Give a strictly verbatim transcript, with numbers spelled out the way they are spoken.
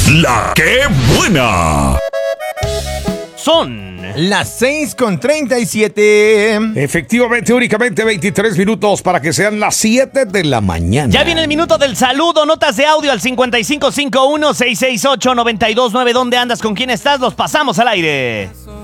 La que buena. Son las seis con treinta y siete. Efectivamente, únicamente veintitrés minutos para que sean las siete de la mañana. Ya viene el minuto del saludo. Notas de audio al cincuenta y cinco cincuenta y uno, seiscientos sesenta y ocho, noventa y dos nueve. ¿Dónde andas? ¿Con quién estás? Los pasamos al aire.